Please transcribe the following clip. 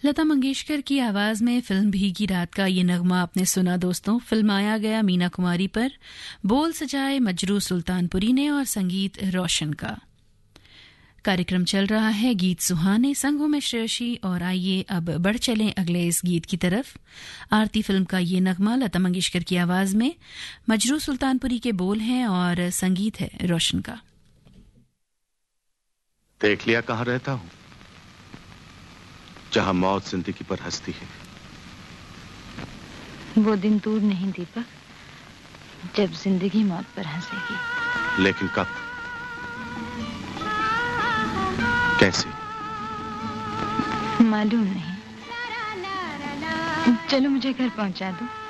लता मंगेशकर की आवाज में फिल्म भीगी रात का ये नगमा आपने सुना दोस्तों। फिल्माया गया मीना कुमारी पर, बोल सजाए मजरू सुल्तानपुरी ने और संगीत रोशन का। कार्यक्रम चल रहा है गीत सुहाने, संग हूं मैं श्रेयशी और आइए अब बढ़ चलें अगले इस गीत की तरफ। आरती फिल्म का ये नगमा लता मंगेशकर की आवाज में, मजरू सुल्तानपुरी के बोल हैं और संगीत है रोशन का। देख लिया कहां रहता हूं, जहां मौत जिंदगी पर हंसती है। वो दिन दूर नहीं दीपक, जब जिंदगी मौत पर हंसेगी। लेकिन कब, कैसे, मालूम नहीं। चलो मुझे घर पहुंचा दो।